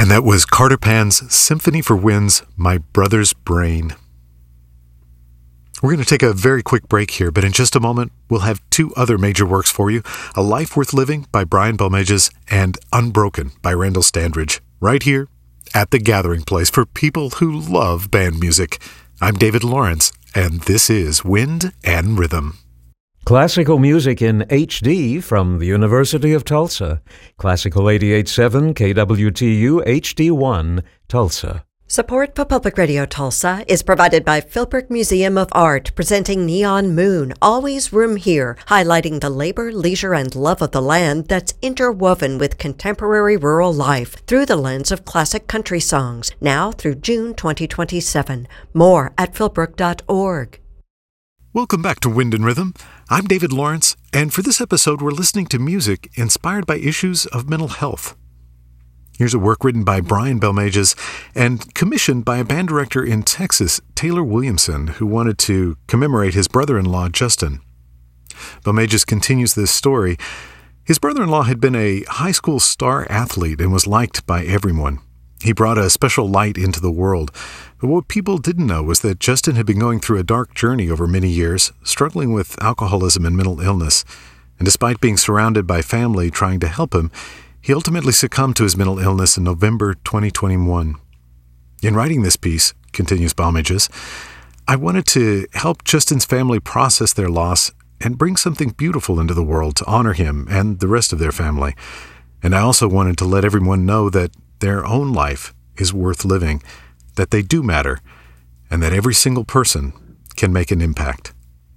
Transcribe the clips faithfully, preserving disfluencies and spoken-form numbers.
And that was Carter Pan's Symphony for Wind's My Brother's Brain. We're going to take a very quick break here, but in just a moment, we'll have two other major works for you, A Life Worth Living by Brian Belmages and Unbroken by Randall Standridge, right here at the Gathering Place for people who love band music. I'm David Lawrence, and this is Wind and Rhythm. Classical music in H D from the University of Tulsa. Classical eighty-eight point seven K W T U H D one, Tulsa. Support for Public Radio Tulsa is provided by Philbrook Museum of Art, presenting Neon Moon, Always Room Here, highlighting the labor, leisure, and love of the land that's interwoven with contemporary rural life through the lens of classic country songs, now through June twenty twenty-seven. More at philbrook dot org. Welcome back to Wind and Rhythm. I'm David Lawrence, and for this episode, we're listening to music inspired by issues of mental health. Here's a work written by Brian Belmages and commissioned by a band director in Texas, Taylor Williamson, who wanted to commemorate his brother-in-law, Justin. Belmages continues this story. His brother-in-law had been a high school star athlete and was liked by everyone. He brought a special light into the world. But what people didn't know was that Justin had been going through a dark journey over many years, struggling with alcoholism and mental illness. And despite being surrounded by family trying to help him, he ultimately succumbed to his mental illness in November twenty twenty-one. In writing this piece, continues Belmages, I wanted to help Justin's family process their loss and bring something beautiful into the world to honor him and the rest of their family. And I also wanted to let everyone know that their own life is worth living, that they do matter, and that every single person can make an impact.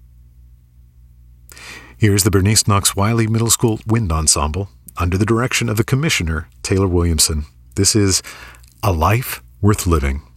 Here's the Bernice Knox Wiley Middle School Wind Ensemble under the direction of the commissioner, Taylor Williamson. This is A Life Worth Living.